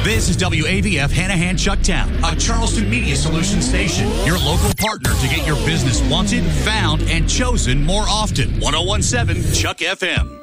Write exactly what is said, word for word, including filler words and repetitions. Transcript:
This is W A V F Hanahan Chucktown, a Charleston Media Solutions station, your local partner to get your business wanted, found, and chosen more often. ten seventeen Chuck F M.